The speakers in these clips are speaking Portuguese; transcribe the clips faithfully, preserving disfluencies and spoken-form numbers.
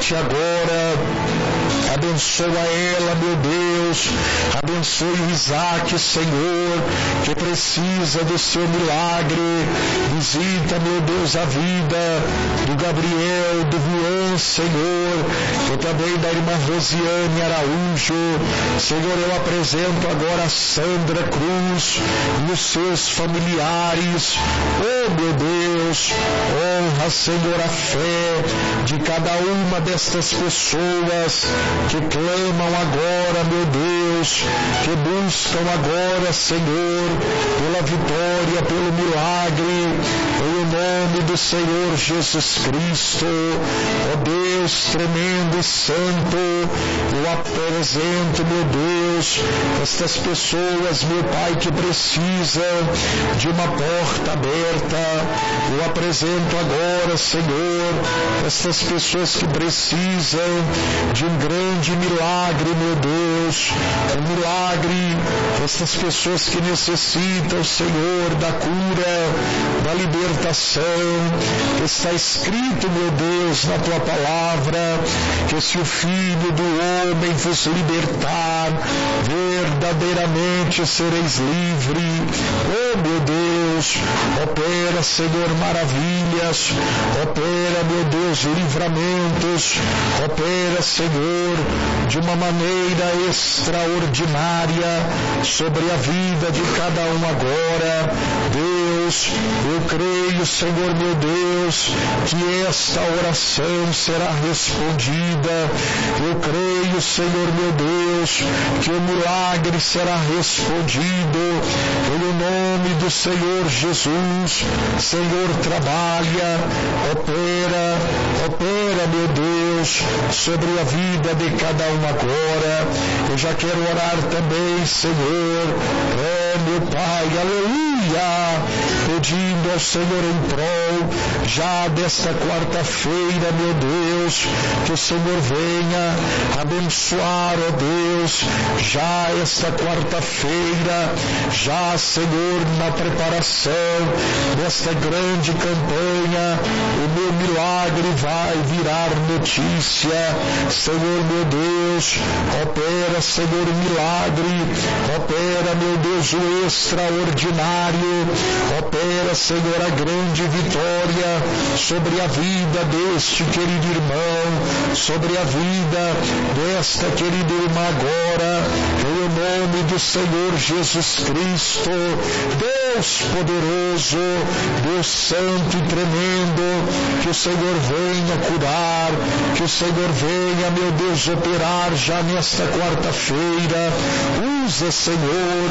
Ti agora. Abençoa ela, meu Deus. Abençoe o Isaac, Senhor, que precisa do seu milagre. Visita, meu Deus, a vida do Gabriel, do Juan, Senhor, e também da irmã Rosiane Araújo. Senhor, eu apresento agora a Sandra Cruz e os seus familiares. Oh, meu Deus, honra, Senhor, a fé de cada uma destas pessoas que clamam agora, meu Deus, que buscam agora, Senhor, pela vitória, pelo milagre, em nome do Senhor Jesus Cristo. Ó Deus tremendo e santo, eu apresento, meu Deus, estas pessoas, meu Pai, que precisam de uma porta aberta. Eu apresento agora, Senhor, estas pessoas que precisam de um grande milagre, meu Deus, um milagre, estas pessoas que necessitam, Senhor, da cura, da libertação. Está escrito, meu Deus, na Tua palavra, que se o Filho do Homem vos libertar, verdadeiramente sereis livres. Oh, meu Deus, opera, Senhor, maravilhas, opera, meu Deus, livramentos, opera, Senhor, de uma maneira extraordinária sobre a vida de cada um agora. Deus, eu creio, Senhor, meu Deus, que esta oração será respondida. Eu creio, Senhor, meu Deus, que o milagre será respondido. Pelo nome do Senhor Jesus. Senhor, trabalha, opera, opera, meu Deus, sobre a vida de cada um agora. Eu já quero orar também, Senhor, é, meu Pai, aleluia, pedindo ao Senhor em prol já desta quarta-feira, meu Deus, que o Senhor venha abençoar, ó Deus, já esta quarta-feira, já, Senhor, na preparação desta grande campanha. O meu milagre vai virar notícia. Senhor, meu Deus, opera, Senhor, o milagre, opera, meu Deus, o extraordinário, opera, Senhor, a grande vitória sobre a vida deste querido irmão, sobre a vida desta querida irmã agora, em nome do Senhor Jesus Cristo. Deus poderoso, Deus santo e tremendo, que o Senhor venha curar, que o Senhor venha, meu Deus, operar já nesta quarta-feira. Usa, Senhor,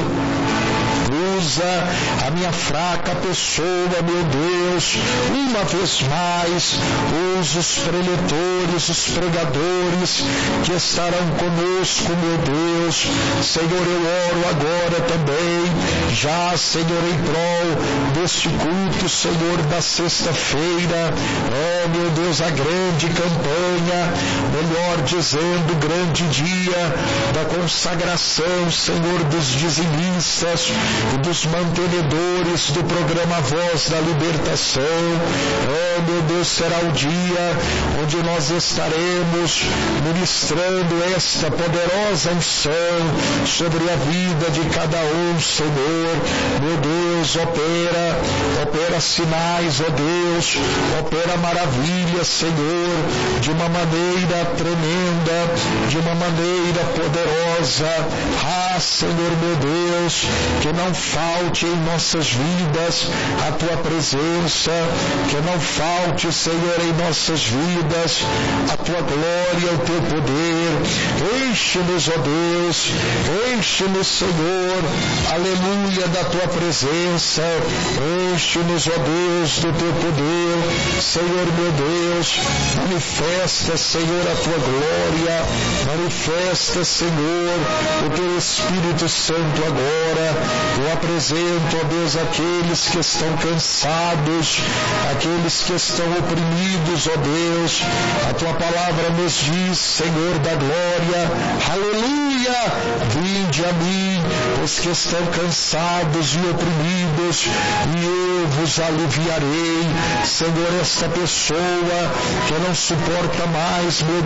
usa a minha fraca pessoa, meu Deus, uma vez mais. Usa os preletores, os pregadores que estarão conosco, meu Deus. Senhor, eu oro agora também, já, Senhor, em prol deste culto, Senhor, da sexta-feira. Oh, meu Deus, a grande campanha, melhor dizendo, o grande dia da consagração, Senhor, dos dizimistas e dos mantenedores do programa Voz da Libertação. Oh, meu Deus, será o dia onde nós estaremos ministrando esta poderosa unção sobre a vida de cada um, Senhor. Meu Deus, opera, opera sinais, ó Deus, opera maravilhas, Senhor, de uma maneira tremenda, de uma maneira poderosa. Ah, Senhor, meu Deus, que não falte em nossas vidas a Tua presença, que não falte, Senhor, em nossas vidas a Tua glória, o Teu poder. Enche-nos, ó Deus, enche-nos, Senhor, aleluia, da Tua presença. Enche-nos, ó Deus, do Teu poder. Senhor, meu Deus, manifesta, Senhor, a Tua glória, manifesta, Senhor, o Teu Espírito Santo agora. Eu apresento, ó Deus, aqueles que estão cansados, aqueles que estão oprimidos, ó Deus. A Tua palavra nos diz, Senhor da glória, aleluia, vinde a mim, os que estão cansados e oprimidos, e eu vos aliviarei. Senhor, esta pessoa que não suporta mais, meu